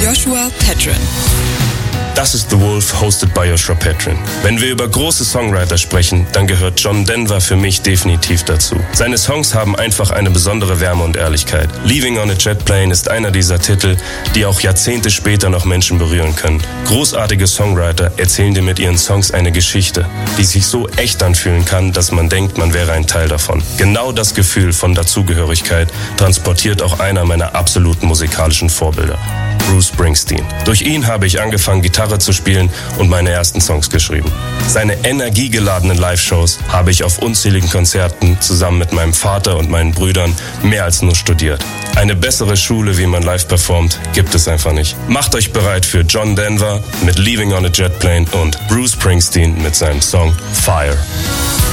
Joshua Petrin. Das ist The Wolf, hosted by Joshua Petrin. Wenn wir über große Songwriter sprechen, dann gehört John Denver für mich definitiv dazu. Seine Songs haben einfach eine besondere Wärme und Ehrlichkeit. Leaving on a Jet Plane ist einer dieser Titel, die auch Jahrzehnte später noch Menschen berühren können. Großartige Songwriter erzählen dir mit ihren Songs eine Geschichte, die sich so echt anfühlen kann, dass man denkt, man wäre ein Teil davon. Genau das Gefühl von Dazugehörigkeit transportiert auch einer meiner absoluten musikalischen Vorbilder, Bruce Springsteen. Durch ihn habe ich angefangen, Gitarre zu spielen und meine ersten Songs geschrieben. Seine energiegeladenen Live-Shows habe ich auf unzähligen Konzerten zusammen mit meinem Vater und meinen Brüdern mehr als nur studiert. Eine bessere Schule, wie man live performt, gibt es einfach nicht. Macht euch bereit für John Denver mit Leaving on a Jet Plane und Bruce Springsteen mit seinem Song Fire.